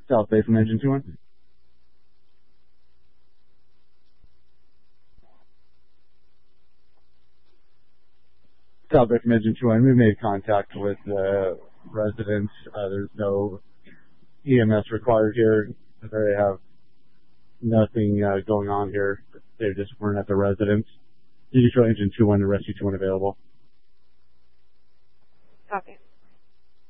South Bay from Engine 21. South Bay from Engine 21. We made contact with residents. There's no EMS required here. They have nothing going on here. They just weren't at the residence. You can show Engine 21 and Rescue 21 available. Copy.